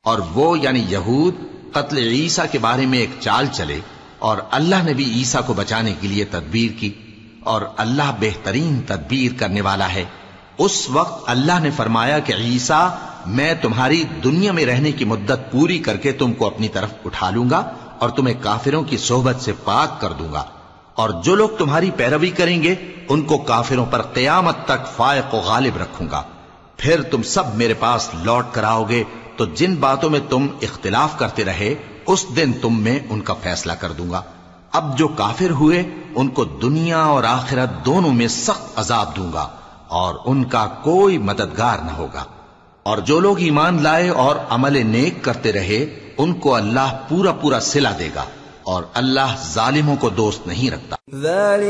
और वो यानी यहूद कत्ल ईसा के बारे में एक चाल चले, और अल्लाह ने भी ईसा को बचाने के लिए तदबीर की, और अल्लाह बेहतरीन तदबीर करने वाला है। उस वक्त अल्लाह ने फरमाया कि ईसा, मैं तुम्हारी दुनिया में रहने की मुद्दत पूरी करके तुमको अपनी तरफ उठा लूंगा और तुम्हें काफिरों की सोहबत से पाक कर दूंगा, और जो लोग तुम्हारी पैरवी करेंगे उनको काफिरों पर क़यामत तक फायक व गालिब रखूंगा। फिर तुम सब मेरे पास लौट कर आओगे, तो जिन बातों में तुम इख्तिलाफ करते रहे उस दिन तुम में उनका फैसला कर दूंगा। अब जो काफिर हुए उनको दुनिया और आखिरत दोनों में सख्त अजाब दूंगा, और उनका कोई मददगार न होगा। और जो लोग ईमान लाए और अमल नेक करते रहे उनको अल्लाह पूरा पूरा सिला देगा, और अल्लाह जालिमों को दोस्त नहीं रखता।